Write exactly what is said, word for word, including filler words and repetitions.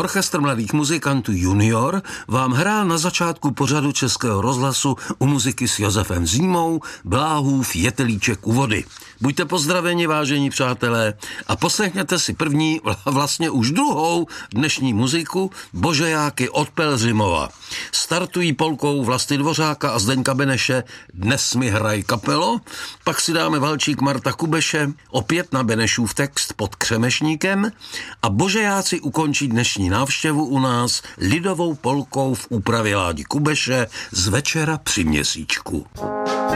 Orchestr mladých muzikantů Junior vám hrál na začátku pořadu Českého rozhlasu u muziky s Josefem Zímou Bláhův Jetelíček u vody. Buďte pozdraveni, vážení přátelé, a poslechněte si první, vlastně už druhou dnešní muziku Božejáky od Pelhřimova. Startují polkou Vlasty Dvořáka a Zdeňka Beneše Dnes mi hraj kapelo, pak si dáme valčík Marta Kubeše, opět na Benešův text Pod Křemešníkem, a Božejáci ukončí dnešní návštěvu u nás lidovou polkou v úpravě Ládi Kubeše Z večera při měsíčku.